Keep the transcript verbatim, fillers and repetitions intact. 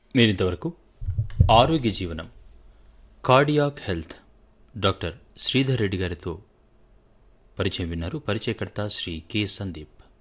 మీరింతవరకు ఆరోగ్య జీవనం cardiac health doctor Sridhar Reddy గారితో పరిచయం విన్నారు. పరిచయకర్త శ్రీ కె సందీప్.